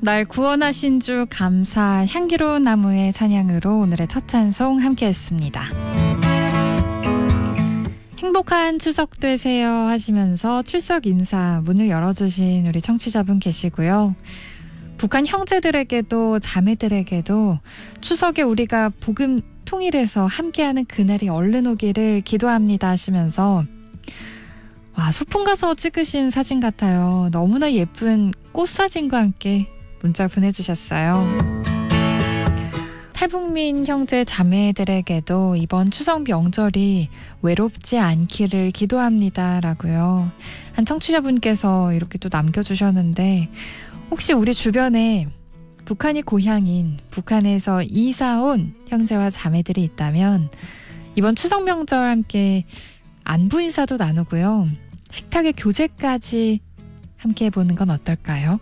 날 구원하신 주 감사 향기로운 나무의 찬양으로 오늘의 첫 찬송 함께했습니다. 행복한 추석 되세요 하시면서 출석 인사 문을 열어주신 우리 청취자분 계시고요. 북한 형제들에게도 자매들에게도 추석에 우리가 복음 통일해서 함께하는 그날이 얼른 오기를 기도합니다 하시면서 와, 소풍 가서 찍으신 사진 같아요. 너무나 예쁜 꽃사진과 함께 문자 보내주셨어요. 탈북민 형제 자매들에게도 이번 추석 명절이 외롭지 않기를 기도합니다 라고요. 한 청취자분께서 이렇게 또 남겨주셨는데 혹시 우리 주변에 북한이 고향인 북한에서 이사 온 형제와 자매들이 있다면 이번 추석 명절 함께 안부 인사도 나누고요. 식탁의 교제까지 함께 해보는 건 어떨까요?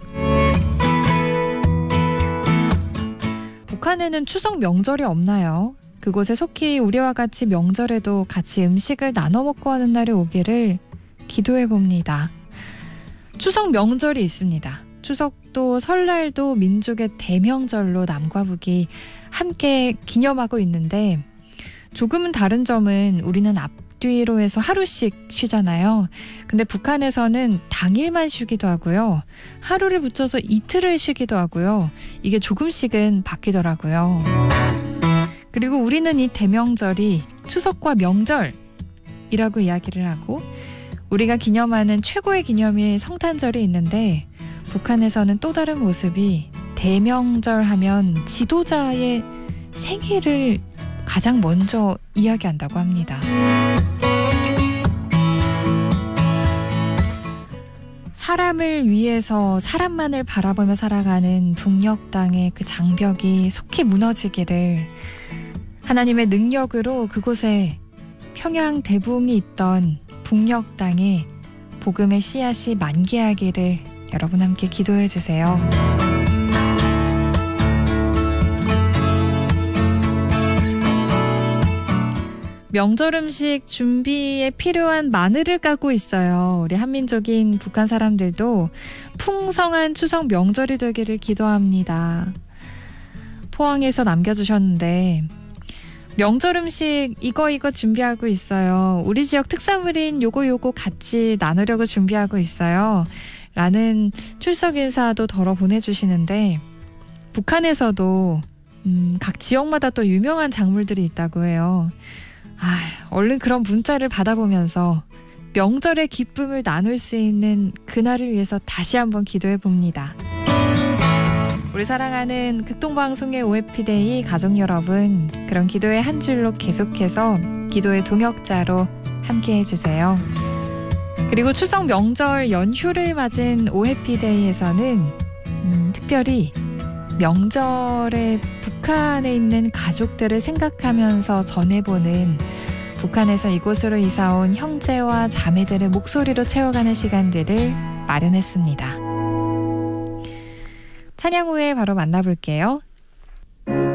북한에는 추석 명절이 없나요? 그곳에 속히 우리와 같이 명절에도 같이 음식을 나눠 먹고 하는 날이 오기를 기도해봅니다. 추석 명절이 있습니다. 추석도 설날도 민족의 대명절로 남과 북이 함께 기념하고 있는데 조금은 다른 점은 우리는 앞뒤로 해서 하루씩 쉬잖아요. 근데 북한에서는 당일만 쉬기도 하고요. 하루를 붙여서 이틀을 쉬기도 하고요. 이게 조금씩은 바뀌더라고요. 그리고 우리는 이 대명절이 추석과 명절이라고 이야기를 하고 우리가 기념하는 최고의 기념일 성탄절이 있는데 북한에서는 또 다른 모습이 대명절 하면 지도자의 생일을 가장 먼저 이야기한다고 합니다. 사람을 위해서 사람만을 바라보며 살아가는 북녘 땅의 그 장벽이 속히 무너지기를 하나님의 능력으로 그곳에 평양 대붕이 있던 북녘 땅에 복음의 씨앗이 만개하기를 여러분 함께 기도해 주세요. 명절 음식 준비에 필요한 마늘을 까고 있어요. 우리 한민족인 북한 사람들도 풍성한 추석 명절이 되기를 기도합니다. 포항에서 남겨주셨는데 명절 음식 이거 준비하고 있어요. 우리 지역 특산물인 요거 같이 나누려고 준비하고 있어요. 라는 출석 인사도 덜어 보내주시는데 북한에서도 각 지역마다 또 유명한 작물들이 있다고 해요. 얼른 그런 문자를 받아보면서 명절의 기쁨을 나눌 수 있는 그날을 위해서 다시 한번 기도해 봅니다. 우리 사랑하는 극동방송의 OFD데이 가족 여러분, 그런 기도의 한 줄로 계속해서 기도의 동역자로 함께 해주세요. 그리고 추석 명절 연휴를 맞은 OFD데이에서는 특별히 명절에 북한에 있는 가족들을 생각하면서 전해보는 북한에서 이곳으로 이사온 형제와 자매들의 목소리로 채워가는 시간들을 마련했습니다. 찬양 후에 바로 만나볼게요.